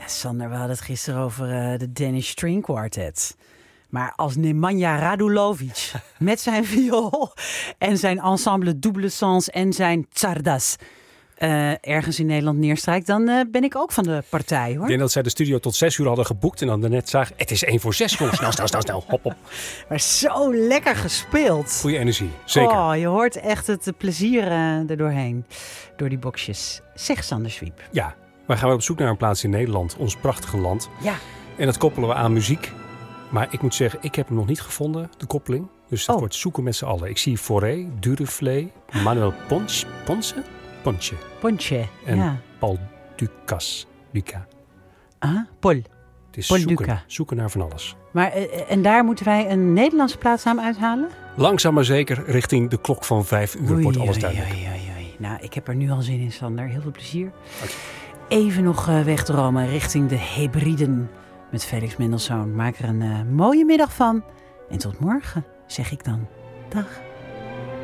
Sander, we hadden het gisteren over de Danish String Quartet. Maar als Nemanja Radulovic met zijn viool en zijn ensemble Double Sens en zijn Czardas ergens in Nederland neerstrijkt, dan ben ik ook van de partij, hoor. Ik denk dat zij de studio tot 6 uur hadden geboekt en dan net zagen, het is 1 voor 6, jongens. Snel, hop, hop. Maar zo lekker gespeeld. Goeie energie, zeker. Oh, je hoort echt het plezier erdoorheen, door die boxjes. Zeg, Sander Zwiep. Ja, wij gaan weer op zoek naar een plaats in Nederland, ons prachtige land. Ja. En dat koppelen we aan muziek. Maar ik moet zeggen, ik heb hem nog niet gevonden, de koppeling. Dus dat wordt zoeken met z'n allen. Ik zie Fauré, Duruflé, Manuel Ponce en Paul Dukas. Paul. Het is Paul Duca. Zoeken naar van alles. Maar en daar moeten wij een Nederlandse plaatsnaam uithalen? Langzaam maar zeker, richting de klok van 5 uur wordt alles duidelijk. Nou, ik heb er nu al zin in, Sander. Heel veel plezier. Even nog wegdromen richting de Hebriden met Felix Mendelssohn. Maak er een mooie middag van. En tot morgen, zeg ik dan. Dag.